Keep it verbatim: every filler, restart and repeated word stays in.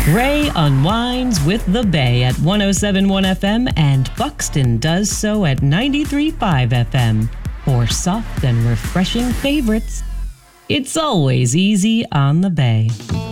Ray unwinds with the Bay at one oh seven point one F M, and Buxton does so at ninety-three point five F M. For soft and refreshing favorites, it's always easy on the Bay.